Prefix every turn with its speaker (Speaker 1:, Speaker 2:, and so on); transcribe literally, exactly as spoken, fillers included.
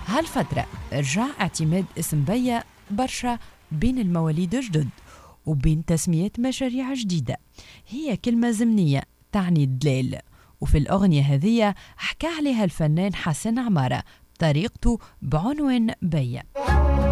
Speaker 1: هالفترة رجع اعتماد اسم بيا برشا بين المواليد الجدد وبين تسميات مشاريع جديدة. هي كلمة زمنية تعني الدلال، وفي الأغنية هذه حكى عليها الفنان حسن عمارة بطريقته بعنوان بيا.